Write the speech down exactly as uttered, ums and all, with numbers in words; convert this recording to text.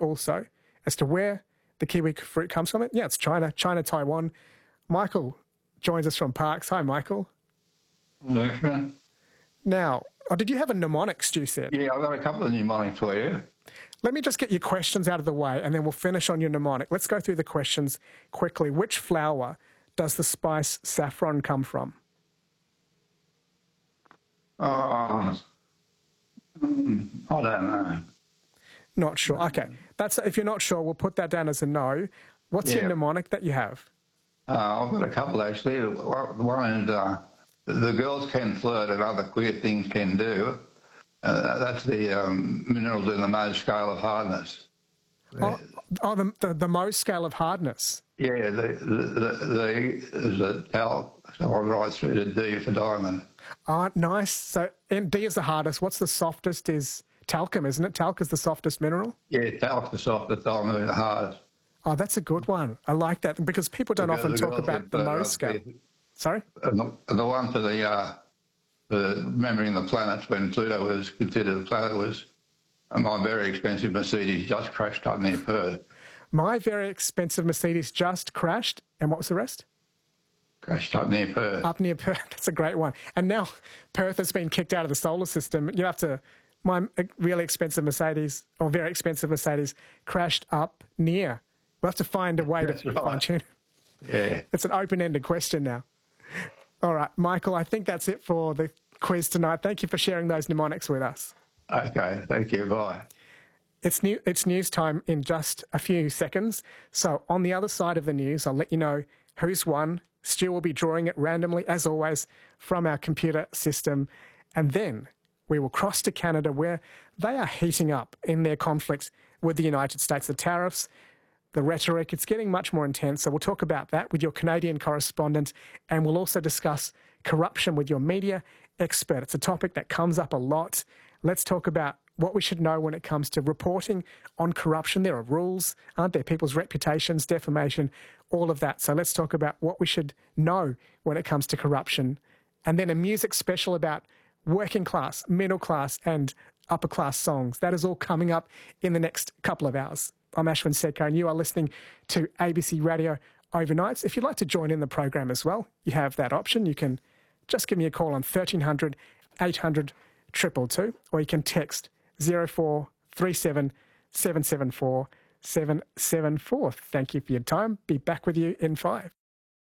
also as to where the kiwi fruit comes from. Yeah, it's China, China, Taiwan. Michael joins us from Parkes. Hi, Michael. Hello. Now, oh, did you have a mnemonic, Stu said? Yeah, I've got a couple of mnemonics for you. Let me just get your questions out of the way and then we'll finish on your mnemonic. Let's go through the questions quickly. Which flower does the spice saffron come from? Oh, mm, I don't know. Not sure. Okay. That's, if you're not sure, we'll put that down as a no. What's Yeah. your mnemonic that you have? Uh, I've got a couple actually. One is uh, the girls can flirt and other queer things can do. Uh, that's the um, minerals in the Mohs scale of hardness. Oh, oh the, the, the Mohs scale of hardness. Yeah, the the, the, the is a talc, so I'll write through to D for diamond. Oh, nice. So and D is the hardest. What's the softest is talcum, isn't it? Talc is the softest mineral? Yeah, talc's the softest, diamond is the hardest. Oh, that's a good one. I like that because people don't Because often the talk girls about get the flirt Mohs up scale. there. Sorry? And the, the one for the, uh, the remembering the planets when Pluto was considered a planet was uh, my very expensive Mercedes just crashed up near Perth. My very expensive Mercedes just crashed. And what was the rest? Crashed up near Perth. Up near Perth. That's a great one. And now Perth has been kicked out of the solar system. You have to, my really expensive Mercedes, or very expensive Mercedes, crashed up near. We'll have to find a way That's to right. fine tune. Yeah. It's an open-ended question now. All right, Michael, I think that's it for the quiz tonight. Thank you for sharing those mnemonics with us. Okay, thank you. Bye. It's new. It's news time in just a few seconds. So on the other side of the news, I'll let you know who's won. Stu will be drawing it randomly, as always, from our computer system. And then we will cross to Canada, where they are heating up in their conflicts with the United States. The tariffs, the rhetoric, it's getting much more intense. So we'll talk about that with your Canadian correspondent, and we'll also discuss corruption with your media expert. It's a topic that comes up a lot. Let's talk about what we should know when it comes to reporting on corruption. There are rules, aren't there? People's reputations, defamation, all of that. So let's talk about what we should know when it comes to corruption. And then a music special about working class, middle class and upper class songs. That is all coming up in the next couple of hours. I'm Ashwin Sekhar and you are listening to A B C Radio Overnights. If you'd like to join in the program as well, you have that option. You can just give me a call on thirteen hundred, eight hundred, two two two, or you can text zero four three seven, seven seven four, seven seven four. Thank you for your time. Be back with you in five.